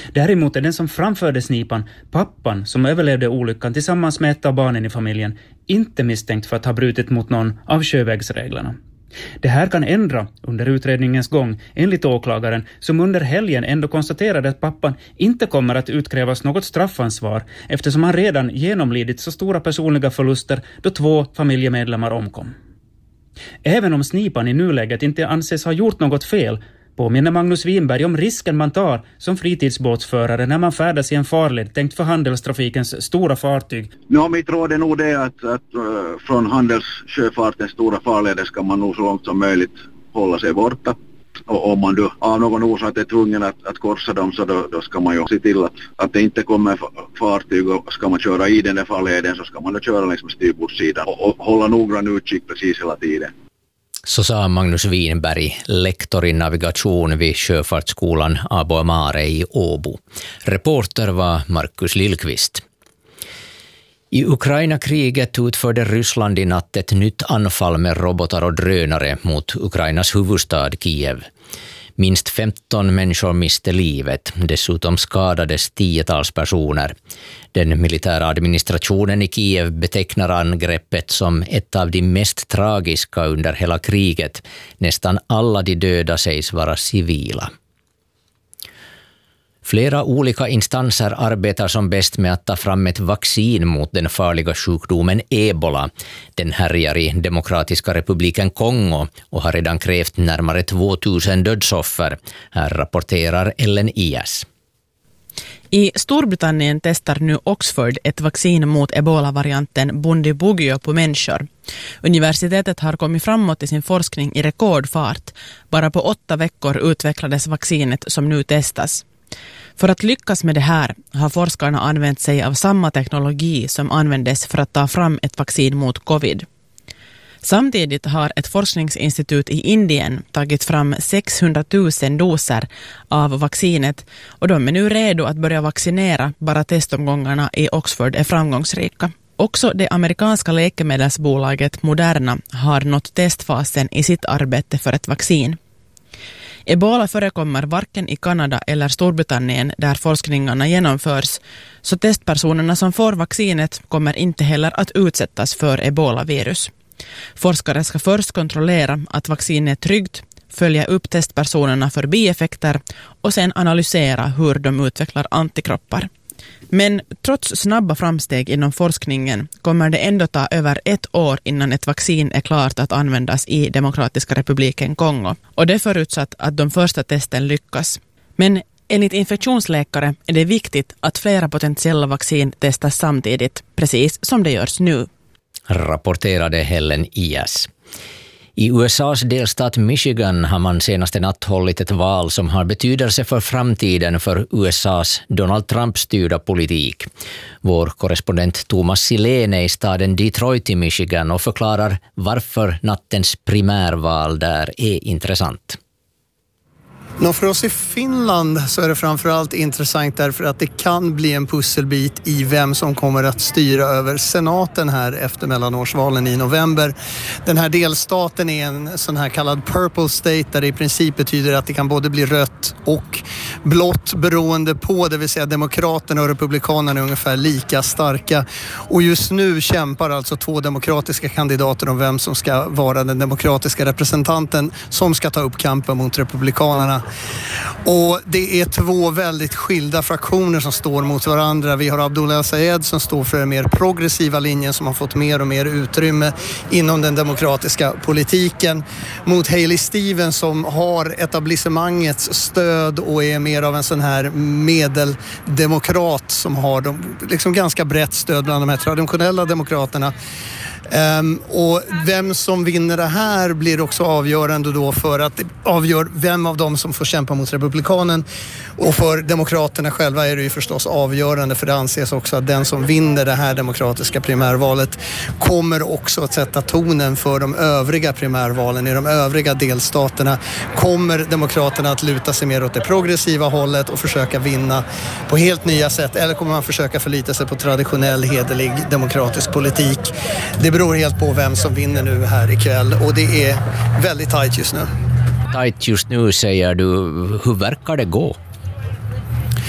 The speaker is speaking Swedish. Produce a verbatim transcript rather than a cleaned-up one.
Däremot är den som framförde snipan, pappan som överlevde olyckan tillsammans med ett av barnen i familjen, inte misstänkt för att ha brutit mot någon av sjövägsreglerna. Det här kan ändra under utredningens gång, enligt åklagaren, som under helgen ändå konstaterade att pappan inte kommer att utkrävas något straffansvar eftersom han redan genomlidit så stora personliga förluster då två familjemedlemmar omkom. Även om snipan i nuläget inte anses ha gjort något fel, påminner Magnus Winberg om risken man tar som fritidsbåtsförare när man färdas i en farled tänkt för handelstrafikens stora fartyg. Ja, mitt råd är nog det att, att uh, från handelssjöfartens stora farleder ska man nog så långt som möjligt hålla sig borta. Och om man då av någon orsak är tvungen att, att korsa dem, så då, då ska man ju se till att, att det inte kommer fartyg, och ska man köra i den där farleden så ska man då köra längs med styrbordssidan och, och hålla noggrann utkik precis hela tiden. Så sa Magnus Winberg, lektor i navigation vid Sjöfartsskolan Abo Amare i Åbo. Reporter var Markus Lillqvist. I Ukraina-kriget utförde Ryssland i natt ett nytt anfall med robotar och drönare mot Ukrainas huvudstad Kiev. Minst femton människor miste livet, dessutom skadades tiotals personer. Den militära administrationen i Kiev betecknar angreppet som ett av de mest tragiska under hela kriget. Nästan alla de döda sägs vara civila. Flera olika instanser arbetar som bäst med att ta fram ett vaccin mot den farliga sjukdomen Ebola. Den härjar i Demokratiska republiken Kongo och har redan krävt närmare tvåtusen dödsoffer. Här rapporterar Ellen Ias. I Storbritannien testar nu Oxford ett vaccin mot Ebola-varianten Bundibugyo på människor. Universitetet har kommit framåt i sin forskning i rekordfart. Bara på åtta veckor utvecklades vaccinet som nu testas. För att lyckas med det här har forskarna använt sig av samma teknologi som användes för att ta fram ett vaccin mot covid. Samtidigt har ett forskningsinstitut i Indien tagit fram sexhundratusen doser av vaccinet och de är nu redo att börja vaccinera bara testomgångarna i Oxford är framgångsrika. Också det amerikanska läkemedelsbolaget Moderna har nått testfasen i sitt arbete för ett vaccin. Ebola förekommer varken i Kanada eller Storbritannien där forskningarna genomförs, så testpersonerna som får vaccinet kommer inte heller att utsättas för Ebola-virus. Forskare ska först kontrollera att vaccinet är tryggt, följa upp testpersonerna för bieffekter och sen analysera hur de utvecklar antikroppar. Men trots snabba framsteg inom forskningen kommer det ändå ta över ett år innan ett vaccin är klart att användas i Demokratiska republiken Kongo. Och det förutsatt att de första testen lyckas. Men enligt infektionsläkare är det viktigt att flera potentiella vaccin testas samtidigt, precis som det görs nu. Rapporterade Helen Ias. I U S A:s delstat Michigan har man senaste natt hållit ett val som har betydelse för framtiden för U S A:s Donald Trump-styrda politik. Vår korrespondent Thomas Silene i staden Detroit i Michigan och förklarar varför nattens primärval där är intressant. Nå, för oss i Finland så är det framförallt intressant därför att det kan bli en pusselbit i vem som kommer att styra över senaten här efter mellanårsvalen i november. Den här delstaten är en sån här kallad purple state där det i princip betyder att det kan både bli rött och blått beroende på, det vill säga demokraterna och republikanerna är ungefär lika starka. Och just nu kämpar alltså två demokratiska kandidater om vem som ska vara den demokratiska representanten som ska ta upp kampen mot republikanerna. Och det är två väldigt skilda fraktioner som står mot varandra. Vi har Abdullah El-Sayed som står för den mer progressiva linjen som har fått mer och mer utrymme inom den demokratiska politiken mot Hailey Stevens som har etablissemangets stöd och är mer av en sån här medeldemokrat som har de, liksom ganska brett stöd bland de här traditionella demokraterna. Um, och vem som vinner det här blir också avgörande då för att det avgör vem av dem som får kämpa mot republikanen, och för demokraterna själva är det ju förstås avgörande, för det anses också att den som vinner det här demokratiska primärvalet kommer också att sätta tonen för de övriga primärvalen i de övriga delstaterna. Kommer demokraterna att luta sig mer åt det progressiva hållet och försöka vinna på helt nya sätt, eller kommer man försöka förlita sig på traditionell hederlig demokratisk politik? Det beror helt på vem som vinner nu här ikväll, och det är väldigt tajt just nu. Tajt just nu säger du, hur verkar det gå?